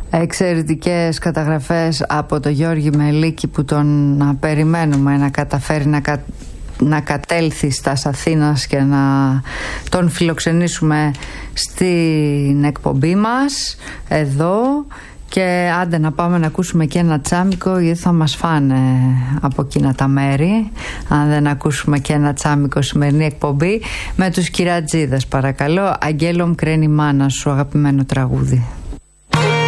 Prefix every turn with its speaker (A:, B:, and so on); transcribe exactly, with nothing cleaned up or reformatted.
A: Εξαιρετικές καταγραφές από τον Γιώργη Μελίκη, που τον να περιμένουμε να καταφέρει να, κα... να κατέλθει στα Αθήνας και να τον φιλοξενήσουμε στην εκπομπή μας εδώ. Και άντε να πάμε να ακούσουμε και ένα τσάμικο, γιατί θα μας φάνε από εκείνα τα μέρη αν δεν ακούσουμε και ένα τσάμικο σημερινή εκπομπή. Με τους Κυρατζίδες, παρακαλώ. Αγγέλο Μ κραίνει μάνα σου, αγαπημένο τραγούδι.